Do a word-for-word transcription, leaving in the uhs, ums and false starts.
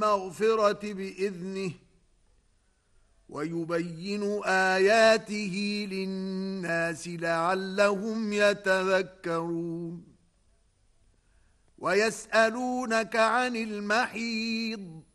المغفرة بإذنه ويبين آياته للناس لعلهم يتذكرون. ويسألونك عن المحيض